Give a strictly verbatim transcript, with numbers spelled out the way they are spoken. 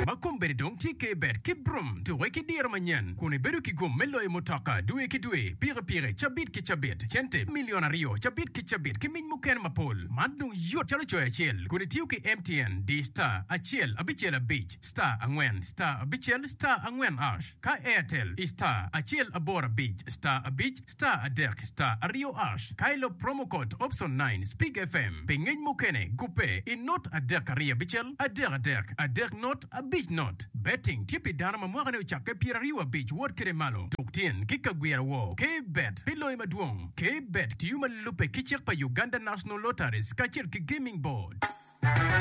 makumbere dong T K Bet kibrum to weki dir manyen kune beru ki gum melo e motaka duwe ki duwe pire pire chabit ki chabit chente milionario chabit ki chabit ki min muken mapol madu yo chalo choy chiel kune tiu ki M T N di star achiel abichiel abich star angwen star abichiel star angwen ash ka Airtel star achiel abora beach star abich star adek star ario ash kailo promo code option nine speak F M pengen mukene gupe in not adek aria bichel adek adek adek not a beach not betting tipi dana mamwakane uchake pirariwa beach word kire malo tuktien kika gwera wo ke bet pilo ima duong ke bet tiuma lupe kichek pa Uganda National Lotteries kachir ki gaming board.